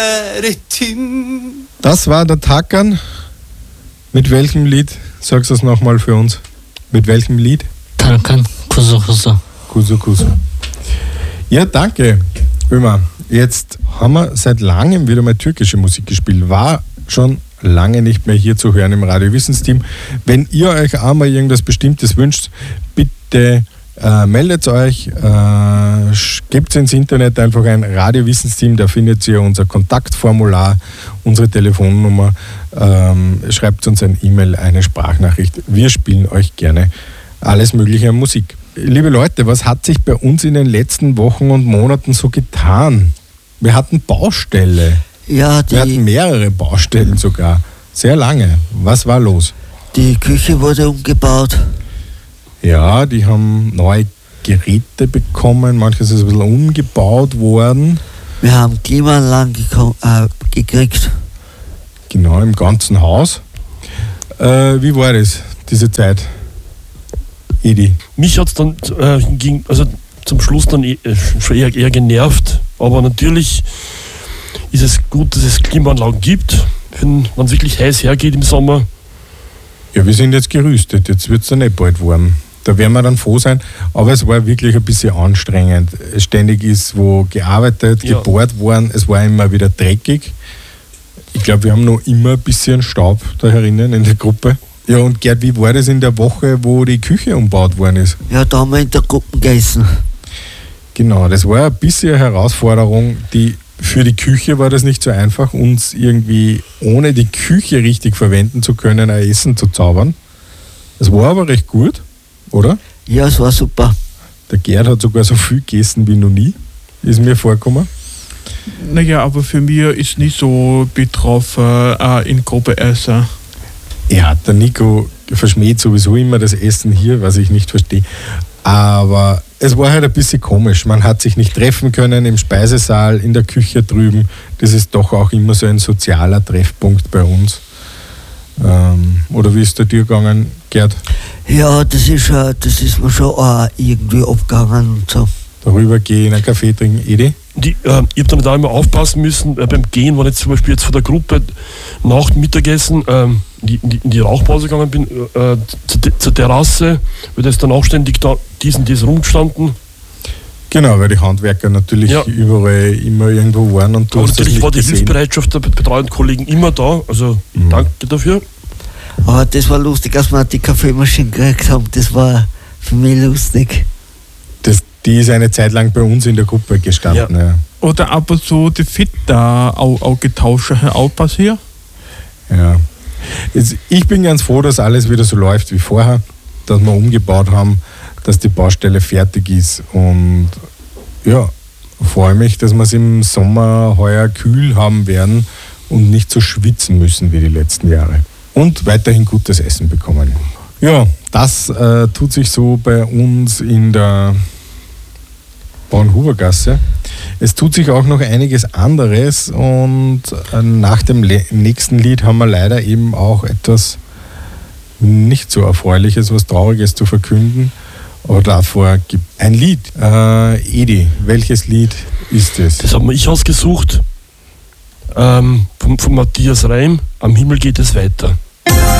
Das war der Tackern. Mit welchem Lied? Sagst du es nochmal für uns. Mit welchem Lied? Tackern, Kuso Kuso. Kuso Kuso. Ja, danke. Ömer, jetzt haben wir seit langem wieder mal türkische Musik gespielt. War schon lange nicht mehr hier zu hören im Radio Wissensteam. Wenn ihr euch auch mal irgendwas Bestimmtes wünscht, bitte meldet euch, gebt ins Internet einfach ein Radio Wissensteam, da findet ihr unser Kontaktformular, unsere Telefonnummer, schreibt uns ein E-Mail, eine Sprachnachricht. Wir spielen euch gerne alles mögliche an Musik. Liebe Leute, was hat sich bei uns in den letzten Wochen und Monaten so getan? Wir hatten Baustelle. Ja, Wir hatten mehrere Baustellen sogar. Sehr lange. Was war los? Die Küche wurde umgebaut. Ja, die haben neue Geräte bekommen. Manches ist ein bisschen umgebaut worden. Wir haben Klimaanlagen gekriegt. Genau, im ganzen Haus. Wie war das, diese Zeit? Edi? Mich hat es dann zum Schluss dann schon eher genervt. Aber natürlich ist es gut, dass es Klimaanlagen gibt, wenn es wirklich heiß hergeht im Sommer. Ja, wir sind jetzt gerüstet. Jetzt wird es dann nicht bald warm. Da werden wir dann froh sein. Aber es war wirklich ein bisschen anstrengend. Ständig ist wo gearbeitet, gebohrt worden. Es war immer wieder dreckig. Ich glaube, wir haben noch immer ein bisschen Staub da herinnen in der Gruppe. Ja, und Gerd, wie war das in der Woche, wo die Küche umgebaut worden ist? Ja, da haben wir in der Gruppe gegessen. Genau, das war ein bisschen eine Herausforderung. Für die Küche war das nicht so einfach, uns irgendwie ohne die Küche richtig verwenden zu können, ein Essen zu zaubern. Es war aber recht gut, oder? Ja, es war super. Der Gerd hat sogar so viel gegessen wie noch nie, ist mir vorgekommen. Naja, aber für mich ist nicht so betroffen in Gruppe essen. Ja, der Nico verschmäht sowieso immer das Essen hier, was ich nicht verstehe. Aber es war halt ein bisschen komisch. Man hat sich nicht treffen können im Speisesaal, in der Küche drüben. Das ist doch auch immer so ein sozialer Treffpunkt bei uns. Oder wie ist der dir gegangen, Gerd? Ja, das ist mir schon auch irgendwie abgegangen und so. Darüber gehen, einen Kaffee trinken, Edi? Ich habe dann da immer aufpassen müssen, beim Gehen, wenn ich zum Beispiel jetzt von der Gruppe nach dem Mittagessen in die Rauchpause gegangen bin, zur Terrasse, weil da ist dann auch ständig da dies rumgestanden. Genau, weil die Handwerker natürlich überall immer irgendwo waren und du hast natürlich das war die gesehen. Hilfsbereitschaft der betreuenden Kollegen immer da, also danke dafür. Aber das war lustig, als wir die Kaffeemaschine gekriegt haben, das war für mich lustig. Die ist eine Zeit lang bei uns in der Gruppe gestanden. Ja. Oder aber so die Filter auch getauscht, auch passiert. Ja. Ich bin ganz froh, dass alles wieder so läuft wie vorher, dass wir umgebaut haben, dass die Baustelle fertig ist und ja, freue mich, dass wir es im Sommer heuer kühl haben werden und nicht so schwitzen müssen wie die letzten Jahre. Und weiterhin gutes Essen bekommen. Ja, das tut sich so bei uns in der Bornhubergasse. Es tut sich auch noch einiges anderes und nach dem nächsten Lied haben wir leider eben auch etwas nicht so Erfreuliches, was Trauriges zu verkünden. Aber davor gibt ein Lied. Edi, welches Lied ist es? Das habe ich ausgesucht. Von Matthias Reim, Am Himmel geht es weiter.